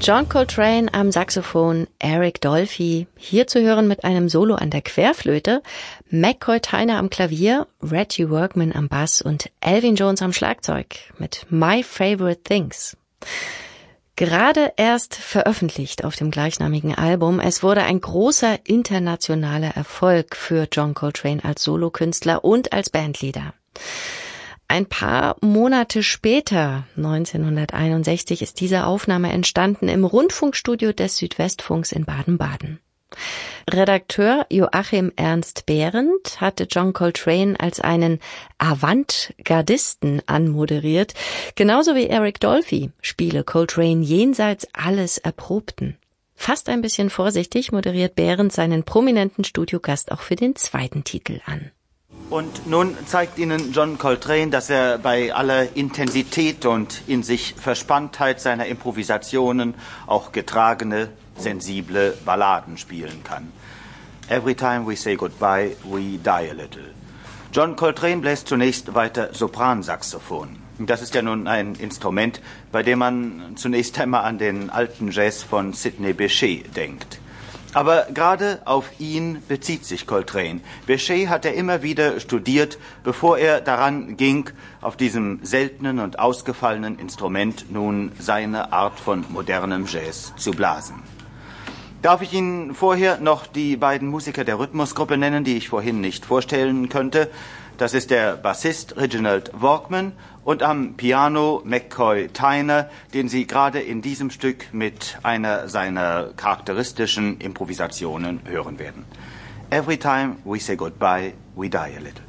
John Coltrane am Saxophon, Eric Dolphy, hier zu hören mit einem Solo an der Querflöte, McCoy Tyner am Klavier, Reggie Workman am Bass und Elvin Jones am Schlagzeug mit My Favorite Things. Gerade erst veröffentlicht auf dem gleichnamigen Album, es wurde ein großer internationaler Erfolg für John Coltrane als Solokünstler und als Bandleader. Ein paar Monate später, 1961, ist diese Aufnahme entstanden im Rundfunkstudio des Südwestfunks in Baden-Baden. Redakteur Joachim Ernst Behrendt hatte John Coltrane als einen Avantgardisten anmoderiert, genauso wie Eric Dolphy spiele Coltrane jenseits alles Erprobten. Fast ein bisschen vorsichtig moderiert Behrendt seinen prominenten Studiogast auch für den zweiten Titel an. Und nun zeigt Ihnen John Coltrane, dass er bei aller Intensität und in sich Verspanntheit seiner Improvisationen auch getragene, sensible Balladen spielen kann. Every time we say goodbye, we die a little. John Coltrane bläst zunächst weiter Sopransaxophon. Das ist ja nun ein Instrument, bei dem man zunächst einmal an den alten Jazz von Sidney Bechet denkt. Aber gerade auf ihn bezieht sich Coltrane. Bechet hat er immer wieder studiert, bevor er daran ging, auf diesem seltenen und ausgefallenen Instrument nun seine Art von modernem Jazz zu blasen. Darf ich Ihnen vorher noch die beiden Musiker der Rhythmusgruppe nennen, die ich vorhin nicht vorstellen könnte. Das ist der Bassist Reginald Workman und am Piano McCoy Tyner, den Sie gerade in diesem Stück mit einer seiner charakteristischen Improvisationen hören werden. Every time we say goodbye, we die a little.